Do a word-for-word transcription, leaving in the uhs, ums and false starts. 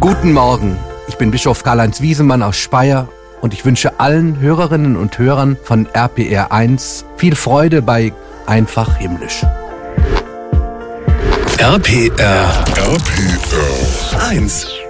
Guten Morgen, ich bin Bischof Karl-Heinz Wiesemann aus Speyer und ich wünsche allen Hörerinnen und Hörern von R P R eins viel Freude bei Einfach Himmlisch. R P R, R P R eins.